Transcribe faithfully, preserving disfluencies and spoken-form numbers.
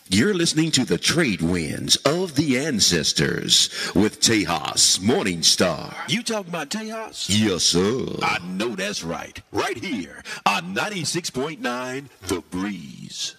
You're listening to the trade winds of the ancestors with Tejas Morning Star. You talking about Tejas? Yes, sir. I know that's right. Right here on ninety-six point nine The Breeze.